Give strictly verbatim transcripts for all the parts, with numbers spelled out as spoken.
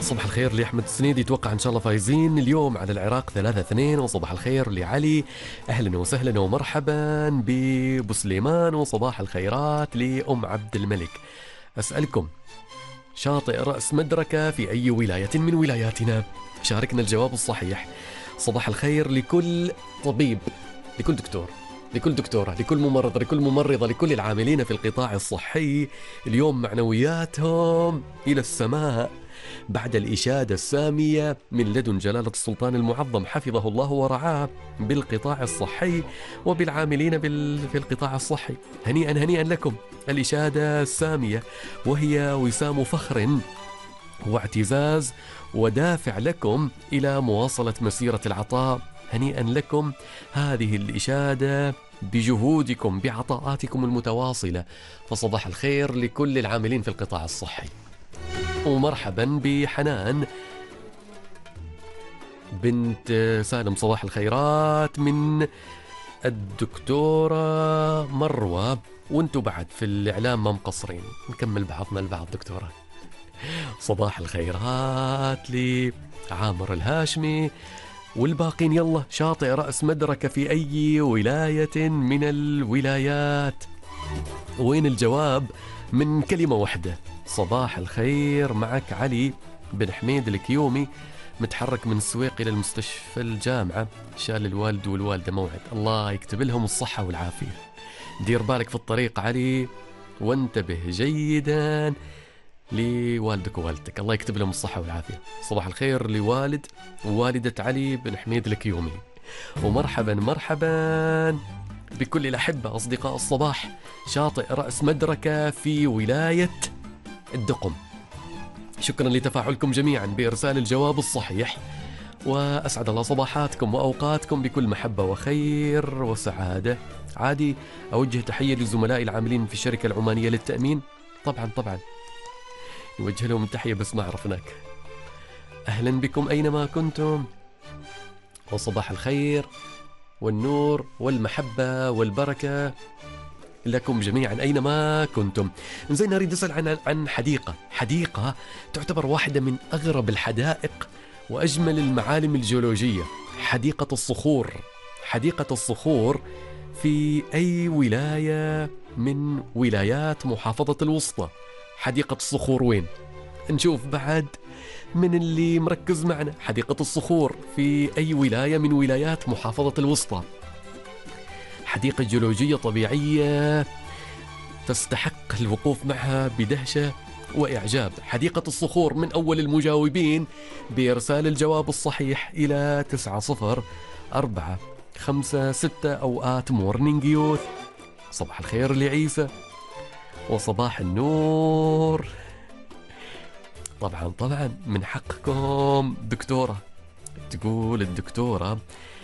صباح الخير لأحمد السنيدي، يتوقع إن شاء الله فايزين اليوم على العراق ثلاثة اثنين. وصباح الخير لعلي، أهلا وسهلا ومرحبا بأبو سليمان. وصباح الخيرات لأم عبد الملك. أسألكم، شاطئ رأس مدركة في أي ولاية من ولاياتنا؟ شاركنا الجواب الصحيح. صباح الخير لكل طبيب، لكل دكتور، لكل دكتورة، لكل ممرضة، لكل ممرضة، لكل العاملين في القطاع الصحي. اليوم معنوياتهم إلى السماء بعد الإشادة السامية من لدن جلالة السلطان المعظم حفظه الله ورعاه بالقطاع الصحي وبالعاملين بال... في القطاع الصحي. هنيئا هنيئا لكم الإشادة السامية، وهي وسام فخر واعتزاز ودافع لكم إلى مواصلة مسيرة العطاء. هنيئا لكم هذه الإشادة بجهودكم بعطاءاتكم المتواصلة. فصباح الخير لكل العاملين في القطاع الصحي. ومرحبا بحنان بنت سالم، صباح الخيرات من الدكتورة مروة. وانتوا بعد في الإعلام ما مقصرين، نكمل بعضنا البعض دكتورة. صباح الخيرات لعامر الهاشمي والباقين. يلا، شاطئ رأس مدركة في أي ولاية من الولايات؟ وين الجواب؟ من كلمة واحدة. صباح الخير، معك علي بن حميد الكيومي، متحرك من السويق إلى المستشفى الجامعة، شال الوالد والوالدة موعد. الله يكتب لهم الصحة والعافية. دير بالك في الطريق علي، وانتبه جيدا لوالدك ووالدتك، الله يكتب لهم الصحة والعافية. صباح الخير لوالد ووالدة علي بن حميد الكيومي. ومرحبا مرحبا بكل الأحبة أصدقاء الصباح. شاطئ رأس مدركة في ولاية الدقم. شكرا لتفاعلكم جميعا بإرسال الجواب الصحيح، وأسعد الله صباحاتكم وأوقاتكم بكل محبة وخير وسعادة. عادي أوجه تحية لزملائي العاملين في الشركة العمانية للتأمين. طبعا طبعا نوجه لهم التحية، بس ما عرفناك. أهلا بكم أينما كنتم، وصباح الخير والنور والمحبة والبركة لكم جميعا أينما كنتم. زين، نريد أسأل عن عن حديقة حديقة تعتبر واحدة من أغرب الحدائق وأجمل المعالم الجيولوجية، حديقة الصخور. حديقة الصخور في أي ولاية من ولايات محافظة الوسطى؟ حديقة الصخور وين؟ نشوف بعد من اللي مركز معنا. حديقة الصخور في أي ولاية من ولايات محافظة الوسطى؟ حديقة جيولوجية طبيعية تستحق الوقوف معها بدهشة وإعجاب. حديقة الصخور من أول المجاوبين بإرسال الجواب الصحيح إلى تسعة صفر أربعة خمسة ستة أوقات مورنينج يوث. صباح الخير لعيسى، وصباح النور. طبعا طبعا من حقكم دكتورة. تقول الدكتورة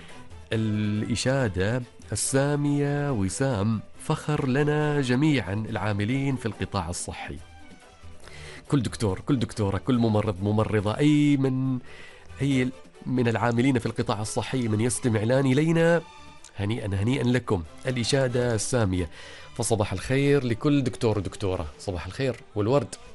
الإشادة السامية وسام فخر لنا جميعا العاملين في القطاع الصحي. كل دكتور، كل دكتورة، كل ممرض، ممرضة، أي من أي من العاملين في القطاع الصحي من يستمع الآن إلينا، هنيئا هنيئا لكم الإشادة السامية. فصباح الخير لكل دكتور ودكتورة. صباح الخير والورد.